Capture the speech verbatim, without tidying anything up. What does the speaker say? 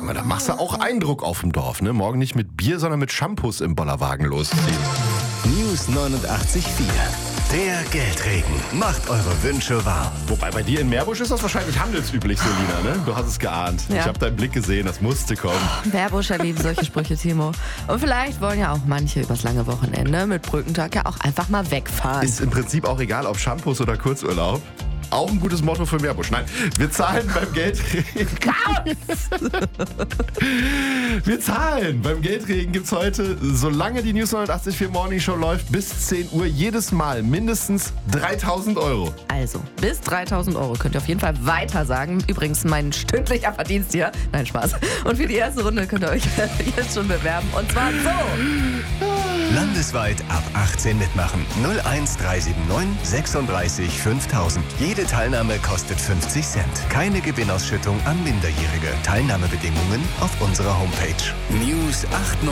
Da machst du auch Eindruck auf dem Dorf, ne? Morgen nicht mit Bier, sondern mit Shampoos im Bollerwagen losziehen. News neunundachtzig Komma vier. Der Geldregen macht eure Wünsche wahr. Wobei bei dir in Meerbusch ist das wahrscheinlich handelsüblich, Selina, ne? Du hast es geahnt. Ja. Ich habe deinen Blick gesehen, das musste kommen. Meerbuscher lieben solche Sprüche, Timo. Und vielleicht wollen ja auch manche übers lange Wochenende mit Brückentag ja auch einfach mal wegfahren. Ist im Prinzip auch egal, ob Shampoos oder Kurzurlaub. Auch ein gutes Motto für Meerbusch. Nein, wir zahlen beim Geldregen. Wir zahlen. Beim Geldregen gibt es heute, solange die News neunundachtzig Komma vier Morning Show läuft, bis zehn Uhr jedes Mal mindestens dreitausend Euro. Also, bis dreitausend Euro könnt ihr auf jeden Fall weiter sagen. Übrigens mein stündlicher Verdienst hier. Nein, Spaß. Und für die erste Runde könnt ihr euch jetzt schon bewerben. Und zwar so. Landesweit ab achtzehn mitmachen. null eins drei sieben neun sechsunddreißig fünftausend. Jede Teilnahme kostet fünfzig Cent. Keine Gewinnausschüttung an Minderjährige. Teilnahmebedingungen auf unserer Homepage. News acht